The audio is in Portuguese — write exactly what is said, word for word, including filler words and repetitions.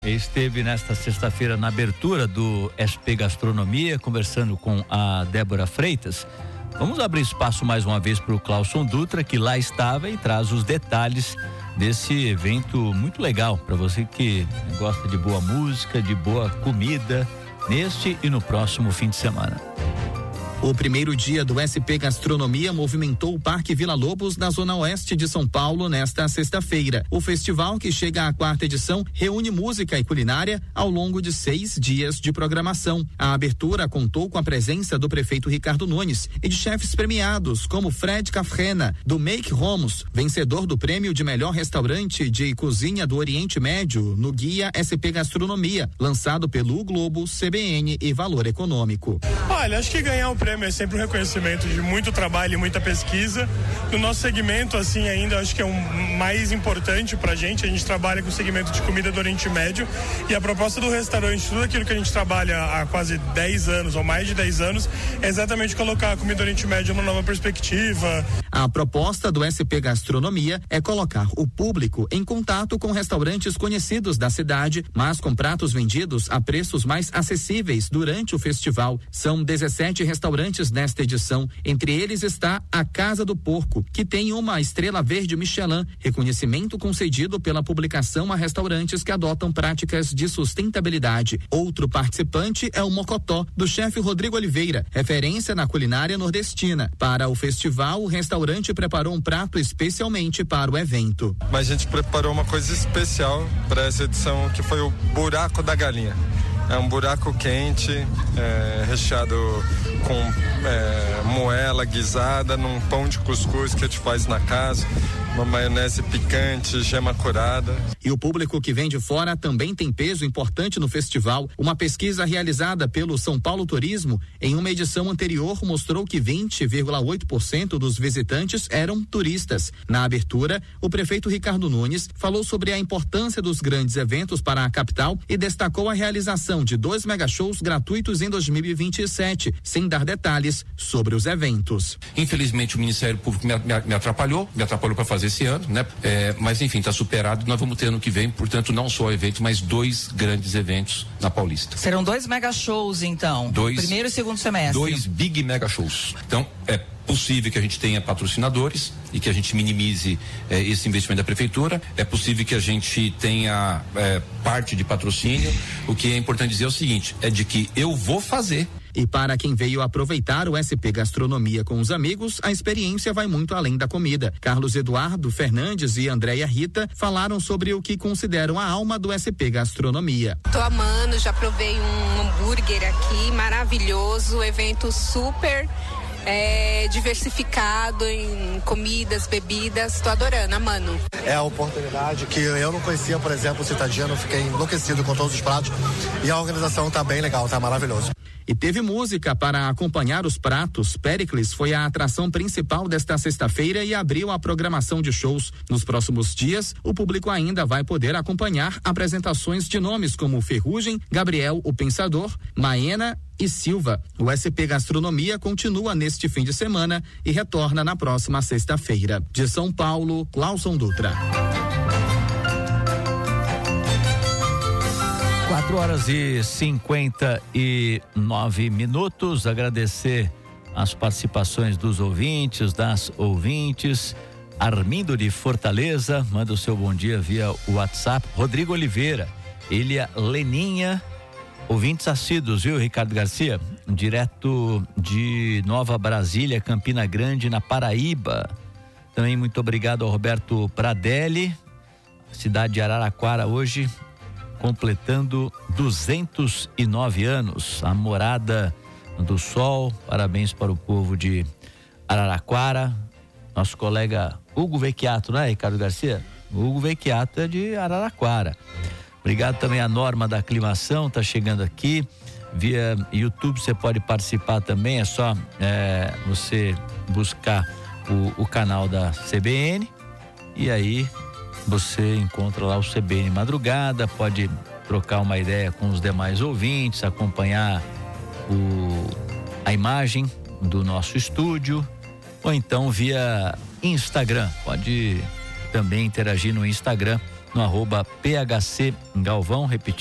Esteve nesta sexta-feira na abertura do S P Gastronomia, conversando com a Débora Freitas. Vamos abrir espaço mais uma vez para o Clauson Dutra, que lá estava e traz os detalhes desse evento muito legal para você que gosta de boa música, de boa comida, neste e no próximo fim de semana. O primeiro dia do S P Gastronomia movimentou o Parque Vila Lobos, na zona oeste de São Paulo, nesta sexta-feira. O festival, que chega à quarta edição, reúne música e culinária ao longo de seis dias de programação. A abertura contou com a presença do prefeito Ricardo Nunes e de chefes premiados, como Fred Cafrena, do Make Homos, vencedor do prêmio de melhor restaurante de cozinha do Oriente Médio no Guia S P Gastronomia, lançado pelo Globo, C B N e Valor Econômico. Olha, acho que ganhar o prêmio é sempre um reconhecimento de muito trabalho e muita pesquisa. No nosso segmento, assim, ainda acho que é o mais importante pra gente. A gente trabalha com o segmento de comida do Oriente Médio e a proposta do restaurante, tudo aquilo que a gente trabalha há quase dez anos ou mais de dez anos, é exatamente colocar a comida do Oriente Médio numa nova perspectiva. A proposta do S P Gastronomia é colocar o público em contato com restaurantes conhecidos da cidade, mas com pratos vendidos a preços mais acessíveis durante o festival. São dezessete restaurantes nesta edição. Entre eles está a Casa do Porco, que tem uma estrela verde Michelin, reconhecimento concedido pela publicação a restaurantes que adotam práticas de sustentabilidade. Outro participante é o Mocotó, do chefe Rodrigo Oliveira, referência na culinária nordestina. Para o festival, o restaurante preparou um prato especialmente para o evento. Mas a gente preparou uma coisa especial para essa edição, que foi o buraco da galinha. É um buraco quente, é, recheado com é, moela guisada num pão de cuscuz que a gente faz na casa, uma maionese picante, gema curada. E o público que vem de fora também tem peso importante no festival. Uma pesquisa realizada pelo São Paulo Turismo em uma edição anterior mostrou que vinte vírgula oito por cento dos visitantes eram turistas. Na abertura, o prefeito Ricardo Nunes falou sobre a importância dos grandes eventos para a capital e destacou a realização de dois mega shows gratuitos em dois mil e vinte e sete, sem dar detalhes sobre os eventos. Infelizmente o Ministério Público me, me, me atrapalhou, me atrapalhou para fazer esse ano, né? É, mas enfim, está superado, nós vamos ter ano que vem, portanto, não só o evento, mas dois grandes eventos na Paulista. Serão dois mega shows, então, dois, primeiro e segundo semestre. Dois big mega shows. Então, é possível que a gente tenha patrocinadores e que a gente minimize eh, esse investimento da prefeitura. É possível que a gente tenha eh, parte de patrocínio. O que é importante dizer é o seguinte, é de que eu vou fazer. E para quem veio aproveitar o S P Gastronomia com os amigos, a experiência vai muito além da comida. Carlos Eduardo Fernandes e Andréia Rita falaram sobre o que consideram a alma do S P Gastronomia. Tô amando, já provei um hambúrguer aqui, maravilhoso, evento super É, diversificado em comidas, bebidas, tô adorando, amando. É a oportunidade que eu não conhecia, por exemplo, o Citadino, fiquei enlouquecido com todos os pratos e a organização tá bem legal, tá maravilhoso. E teve música para acompanhar os pratos. Péricles foi a atração principal desta sexta-feira e abriu a programação de shows. Nos próximos dias, o público ainda vai poder acompanhar apresentações de nomes como Ferrugem, Gabriel o Pensador, Maena e Silva. O S P Gastronomia continua neste fim de semana e retorna na próxima sexta-feira. De São Paulo, Clauson Dutra. Quatro horas e cinquenta e nove minutos. Agradecer as participações dos ouvintes, das ouvintes. Armindo de Fortaleza, manda o seu bom dia via WhatsApp. Rodrigo Oliveira, Elia Leninha, ouvintes assíduos, viu, Ricardo Garcia? Direto de Nova Brasília, Campina Grande, na Paraíba. Também muito obrigado ao Roberto Pradelli, cidade de Araraquara hoje, completando duzentos e nove anos, a morada do sol. Parabéns para o povo de Araraquara. Nosso colega Hugo Vecchiato, né, Ricardo Garcia? O Hugo Vecchiato é de Araraquara. Obrigado também à Norma da Aclimação, tá chegando aqui. Via YouTube você pode participar também, é só é, você buscar o, o canal da C B N e aí você encontra lá o C B N Madrugada, pode trocar uma ideia com os demais ouvintes, acompanhar o, a imagem do nosso estúdio, ou então via Instagram, pode também interagir no Instagram no arroba P H C Galvão, repetindo.